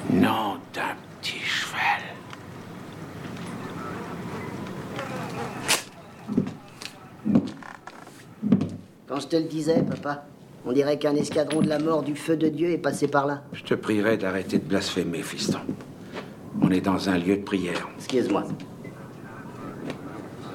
Nom d'un petit cheval. Quand je te le disais, papa, on dirait qu'un escadron de la mort du feu de Dieu est passé par là. Je te prierai d'arrêter de blasphémer, fiston. On est dans un lieu de prière. Excuse-moi.